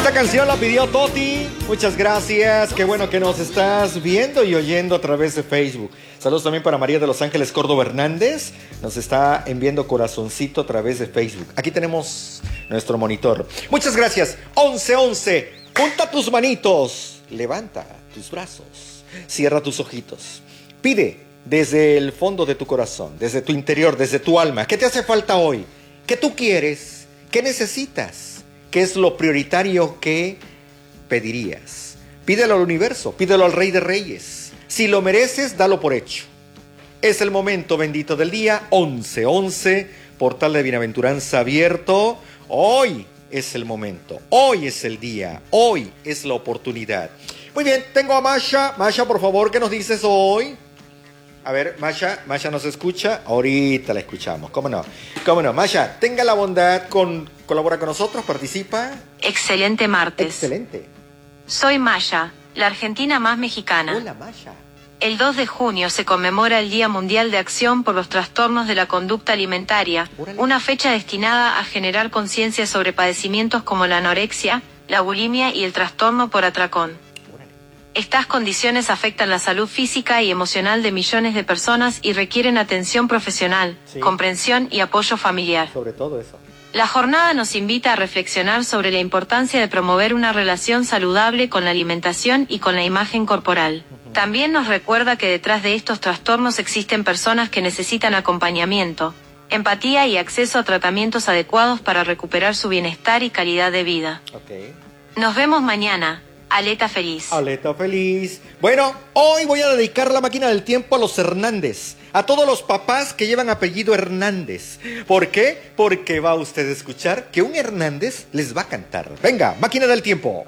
Esta canción la pidió Toti. Muchas gracias. Qué bueno que nos estás viendo y oyendo a través de Facebook. Saludos también para María de Los Ángeles Córdoba Hernández. Nos está enviando corazoncito a través de Facebook. Aquí tenemos nuestro monitor. Muchas gracias. 11:11. Junta tus manitos. Levanta tus brazos. Cierra tus ojitos. Pide desde el fondo de tu corazón, desde tu interior, desde tu alma. ¿Qué te hace falta hoy? ¿Qué tú quieres? ¿Qué necesitas? ¿Qué es lo prioritario que pedirías? Pídelo al universo, pídelo al Rey de Reyes. Si lo mereces, dalo por hecho. Es el momento bendito del día, 11:11, portal de bienaventuranza abierto. Hoy es el momento, hoy es el día, hoy es la oportunidad. Muy bien, tengo a Masha. Masha, por favor, ¿qué nos dices hoy? A ver, Masha nos escucha. Ahorita la escuchamos, ¿cómo no? ¿Cómo no? Masha, tenga la bondad, colabora con nosotros, participa. Excelente martes. Excelente. Soy Masha, la argentina más mexicana. Hola, Masha. El 2 de junio se conmemora el Día Mundial de Acción por los Trastornos de la Conducta Alimentaria, una fecha destinada a generar conciencia sobre padecimientos como la anorexia, la bulimia y el trastorno por atracón. Estas condiciones afectan la salud física y emocional de millones de personas y requieren atención profesional, comprensión y apoyo familiar. Sobre todo eso. La jornada nos invita a reflexionar sobre la importancia de promover una relación saludable con la alimentación y con la imagen corporal. También nos recuerda que detrás de estos trastornos existen personas que necesitan acompañamiento, empatía y acceso a tratamientos adecuados para recuperar su bienestar y calidad de vida. Nos vemos mañana. Aleta feliz. Aleta feliz. Bueno, hoy voy a dedicar la máquina del tiempo a los Hernández. A todos los papás que llevan apellido Hernández. ¿Por qué? Porque va usted a escuchar que un Hernández les va a cantar. Venga, máquina del tiempo.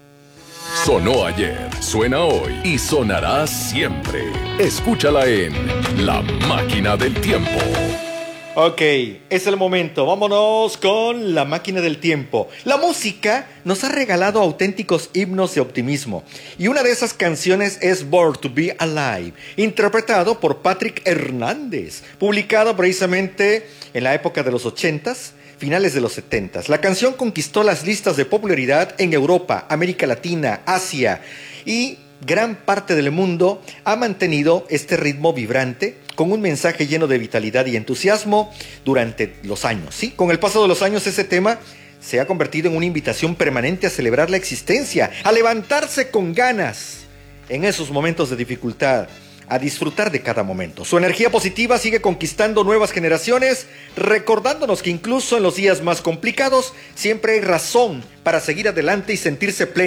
Sonó ayer, suena hoy y sonará siempre. Escúchala en La Máquina del Tiempo. Ok, es el momento. Vámonos con la máquina del tiempo. La música nos ha regalado auténticos himnos de optimismo. Y una de esas canciones es Born to Be Alive, interpretado por Patrick Hernández, publicado precisamente en la época de los 80s, finales de los 70s. La canción conquistó las listas de popularidad en Europa, América Latina, Asia y gran parte del mundo ha mantenido este ritmo vibrante con un mensaje lleno de vitalidad y entusiasmo durante los años, ¿sí? Con el paso de los años ese tema se ha convertido en una invitación permanente a celebrar la existencia, a levantarse con ganas en esos momentos de dificultad, a disfrutar de cada momento. Su energía positiva sigue conquistando nuevas generaciones, recordándonos que incluso en los días más complicados siempre hay razón para seguir adelante y sentirse pleno.